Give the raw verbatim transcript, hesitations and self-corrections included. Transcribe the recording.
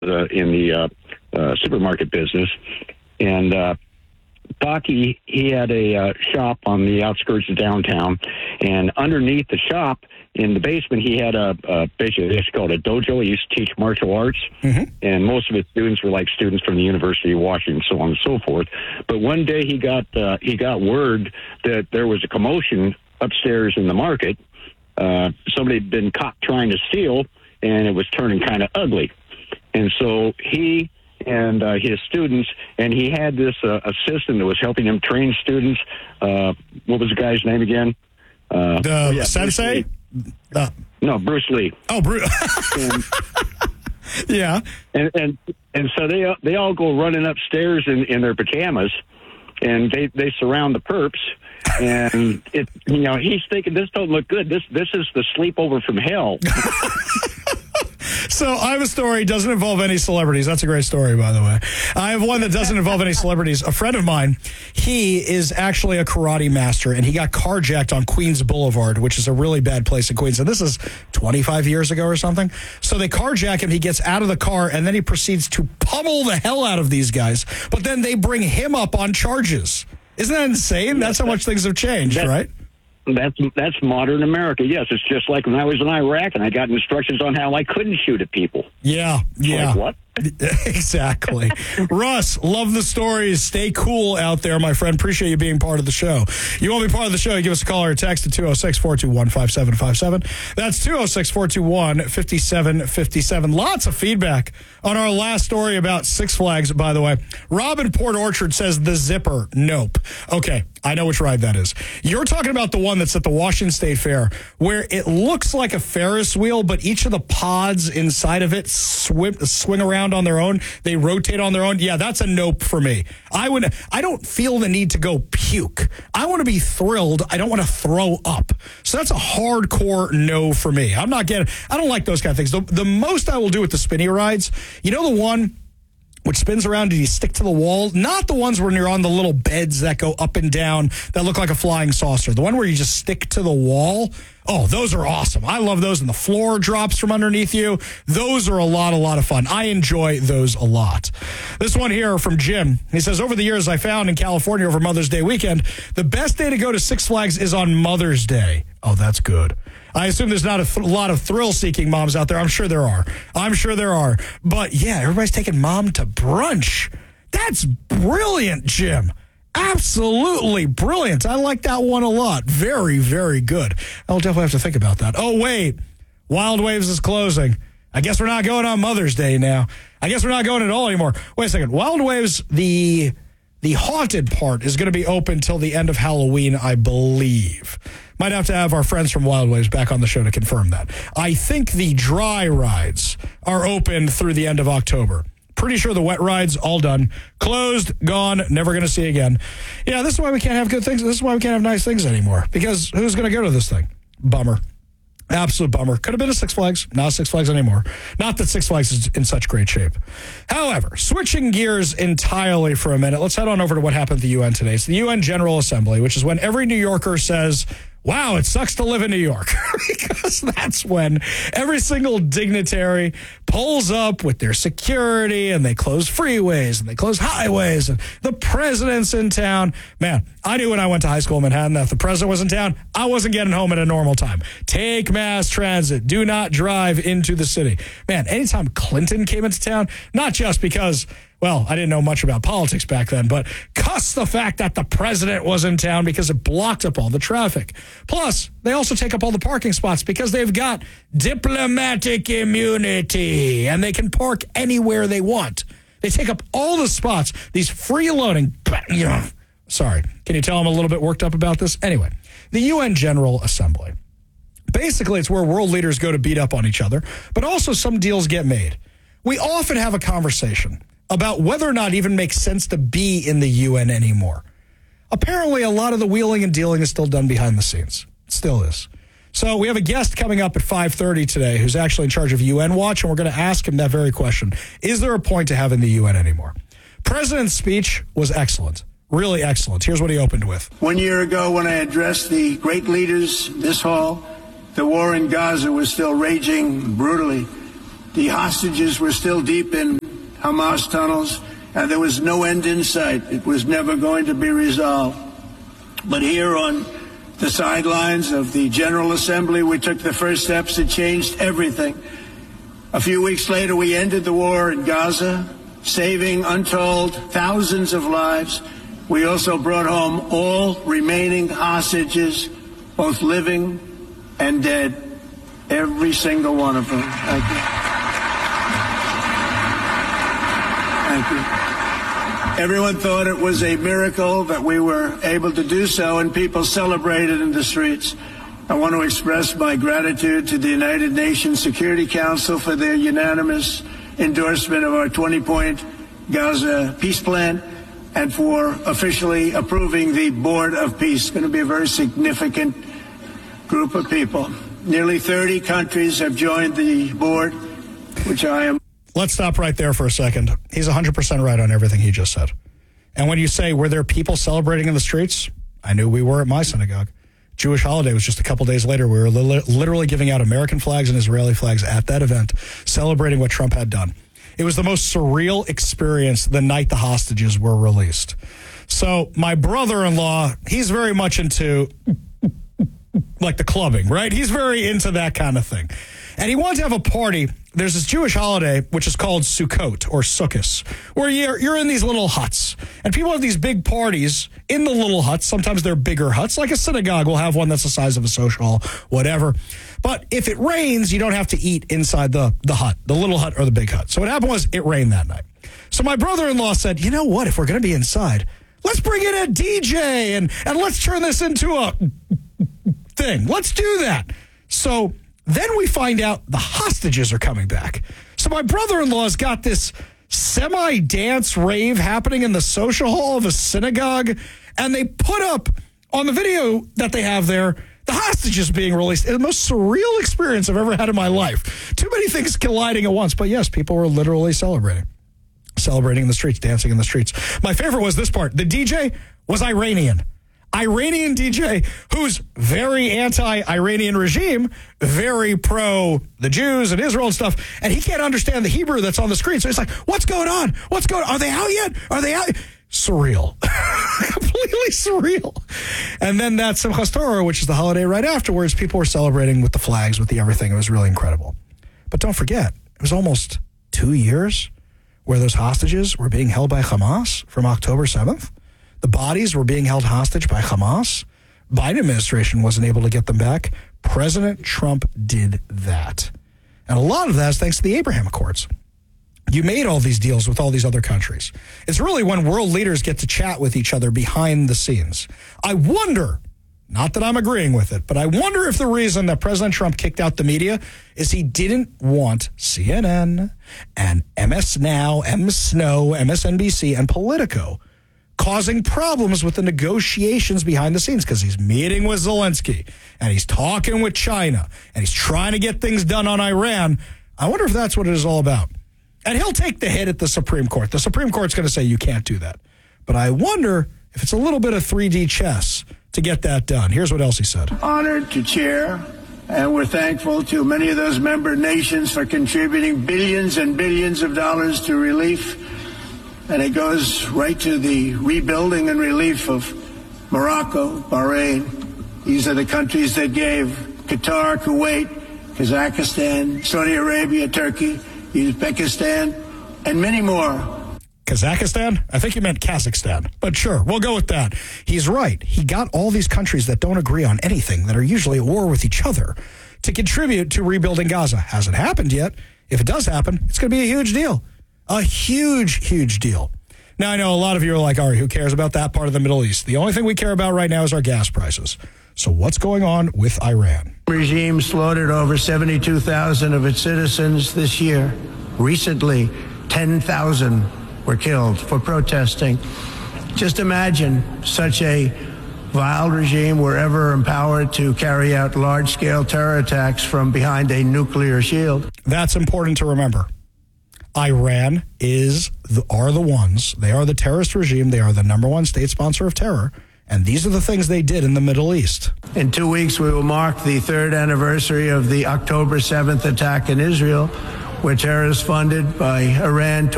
uh, in the uh, uh, supermarket business, and uh, Pocky, he had a uh, shop on the outskirts of downtown, and underneath the shop, in the basement, he had a, a basically it's called a dojo. He used to teach martial arts, mm-hmm. and most of his students were like students from the University of Washington, so on and so forth. But one day he got uh, he got word that there was a commotion upstairs in the market. Uh, somebody had been caught trying to steal, and it was turning kind of ugly. And so he and uh, his students, and he had this uh, assistant that was helping him train students. Uh, what was the guy's name again? Uh, the oh, yeah, sensei? Uh, no, Bruce Lee. Oh, Bruce. and, yeah. And, and and so they they all go running upstairs in, in their pajamas, and they, they surround the perps. And it, you know, he's thinking this don't look good. This this is the sleepover from hell. So I have a story, doesn't involve any celebrities. That's a great story, by the way. I have one that doesn't involve any celebrities. A friend of mine, he is actually a karate master, and he got carjacked on Queens Boulevard, which is a really bad place in Queens. And this is twenty-five years ago or something. So they carjack him. He gets out of the car, and then he proceeds to pummel the hell out of these guys. But then they bring him up on charges. Isn't that insane? That's how much things have changed, that, right? That's that's modern America. Yes, it's just like when I was in Iraq and I got instructions on how I couldn't shoot at people. Yeah, yeah. Like what? Exactly. Russ, love the stories. Stay cool out there, my friend. Appreciate you being part of the show. You want to be part of the show, you give us a call or a text at two oh six, four two one, five seven five seven. That's two oh six, four two one, five seven five seven. Lots of feedback on our last story about Six Flags, by the way. Rob in Port Orchard says the zipper. Nope. Okay, I know which ride that is. You're talking about the one that's at the Washington State Fair, where it looks like a Ferris wheel, but each of the pods inside of it swim, swing around on their own. They rotate on their own. Yeah, that's a nope for me. I would. I don't feel the need to go puke. I want to be thrilled. I don't want to throw up. So that's a hardcore no for me. I'm not getting. I don't like those kind of things. The, the most I will do with the spinny rides, you know, the one which spins around and you stick to the wall, not the ones when you're on the little beds that go up and down that look like a flying saucer. The one where you just stick to the wall. Oh, those are awesome. I love those. And the floor drops from underneath you. Those are a lot, a lot of fun. I enjoy those a lot. This one here from Jim. He says, over the years I found in California over Mother's Day weekend, the best day to go to Six Flags is on Mother's Day. Oh, that's good. I assume there's not a th- lot of thrill-seeking moms out there. I'm sure there are. I'm sure there are. But, yeah, everybody's taking mom to brunch. That's brilliant, Jim. Absolutely brilliant. I like that one a lot. Very, very good. I'll definitely have to think about that. Oh, wait. Wild Waves is closing. I guess we're not going on Mother's Day now. I guess we're not going at all anymore. Wait a second. Wild Waves, the the haunted part, is going to be open till the end of Halloween, I believe. Might have to have our friends from Wild Waves back on the show to confirm that. I think the dry rides are open through the end of October. Pretty sure the wet rides, all done. Closed, gone, never going to see again. Yeah, this is why we can't have good things. This is why we can't have nice things anymore. Because who's going to go to this thing? Bummer. Absolute bummer. Could have been a Six Flags. Not Six Flags anymore. Not that Six Flags is in such great shape. However, switching gears entirely for a minute, let's head on over to what happened at the U N today. It's the U N General Assembly, which is when every New Yorker says, wow, it sucks to live in New York. Because that's when every single dignitary pulls up with their security and they close freeways and they close highways and the president's in town. Man, I knew when I went to high school in Manhattan that if the president was in town, I wasn't getting home at a normal time. Take mass transit. Do not drive into the city. Man, anytime Clinton came into town, not just because, well, I didn't know much about politics back then, but cuss the fact that the president was in town because it blocked up all the traffic. Plus, they also take up all the parking spots because they've got diplomatic immunity and they can park anywhere they want. They take up all the spots. These freeloading, you know, sorry, can you tell I'm a little bit worked up about this? Anyway, the U N General Assembly. Basically, it's where world leaders go to beat up on each other, but also some deals get made. We often have a conversation about whether or not it even makes sense to be in the U N anymore. Apparently, a lot of the wheeling and dealing is still done behind the scenes. It still is. So we have a guest coming up at five thirty today who's actually in charge of U N Watch, and we're going to ask him that very question. Is there a point to having the U N anymore? President's speech was excellent. Really excellent. Here's what he opened with. One year ago when I addressed the great leaders in this hall, the war in Gaza was still raging brutally. The hostages were still deep in Hamas tunnels, and there was no end in sight. It was never going to be resolved. But here on the sidelines of the General Assembly, we took the first steps that changed everything. A few weeks later, we ended the war in Gaza, saving untold thousands of lives. We also brought home all remaining hostages, both living and dead, every single one of them. Thank you. Thank you. Everyone thought it was a miracle that we were able to do so, and people celebrated in the streets. I want to express my gratitude to the United Nations Security Council for their unanimous endorsement of our twenty-point Gaza peace plan and for officially approving the Board of Peace. It's going to be a very significant group of people. Nearly thirty countries have joined the board, which I am. Let's stop right there for a second. He's one hundred percent right on everything he just said. And when you say, were there people celebrating in the streets? I knew we were at my synagogue. Jewish holiday was just a couple days later. We were li- literally giving out American flags and Israeli flags at that event, celebrating what Trump had done. It was the most surreal experience the night the hostages were released. So my brother-in-law, he's very much into like the clubbing, right? He's very into that kind of thing. And he wanted to have a party. There's this Jewish holiday, which is called Sukkot or Sukkot, where you're, you're in these little huts. And people have these big parties in the little huts. Sometimes they're bigger huts, like a synagogue will have one that's the size of a social hall, whatever. But if it rains, you don't have to eat inside the, the hut, the little hut or the big hut. So what happened was it rained that night. So my brother-in-law said, you know what, if we're going to be inside, let's bring in a D J and, and let's turn this into a thing. Let's do that. So then we find out the hostages are coming back. So my brother-in-law's got this semi-dance rave happening in the social hall of a synagogue, and they put up on the video that they have there the hostages being released. It's the most surreal experience I've ever had in my life. Too many things colliding at once, but yes, people were literally celebrating. Celebrating in the streets, dancing in the streets. My favorite was this part. The D J was Iranian. Iranian D J who's very anti-Iranian regime, very pro the Jews and Israel and stuff, and he can't understand the Hebrew that's on the screen. So he's like, what's going on? What's going on? Are they out yet? Are they out? Surreal. Completely surreal. And then that Simchas Torah, which is the holiday right afterwards, people were celebrating with the flags, with the everything. It was really incredible. But don't forget, it was almost two years where those hostages were being held by Hamas from October seventh. The bodies were being held hostage by Hamas. Biden administration wasn't able to get them back. President Trump did that. And a lot of that is thanks to the Abraham Accords. You made all these deals with all these other countries. It's really when world leaders get to chat with each other behind the scenes. I wonder, not that I'm agreeing with it, but I wonder if the reason that President Trump kicked out the media is he didn't want C N N and M S Now, M S N O, M S N B C, and Politico causing problems with the negotiations behind the scenes because he's meeting with Zelensky and he's talking with China and he's trying to get things done on Iran. I wonder if that's what it is all about. And he'll take the hit at the Supreme Court. The Supreme Court's going to say you can't do that. But I wonder if it's a little bit of three D chess to get that done. Here's what else he said. Honored to chair, and we're thankful to many of those member nations for contributing billions and billions of dollars to relief. And it goes right to the rebuilding and relief of Morocco, Bahrain. These are the countries that gave Qatar, Kuwait, Kazakhstan, Saudi Arabia, Turkey, Uzbekistan, and many more. Kazakhstan? I think you meant Kazakhstan. But sure, we'll go with that. He's right. He got all these countries that don't agree on anything, that are usually at war with each other, to contribute to rebuilding Gaza. Hasn't happened yet. If it does happen, it's going to be a huge deal. A huge, huge deal. Now, I know a lot of you are like, all right, who cares about that part of the Middle East? The only thing we care about right now is our gas prices. So what's going on with Iran? The regime slaughtered over seventy-two thousand of its citizens this year. Recently, ten thousand were killed for protesting. Just imagine such a vile regime were ever empowered to carry out large-scale terror attacks from behind a nuclear shield. That's important to remember. Iran is the, are the ones, they are the terrorist regime, they are the number one state sponsor of terror, and these are the things they did in the Middle East. In two weeks, we will mark the third anniversary of the October seventh attack in Israel, where terrorists funded by Iran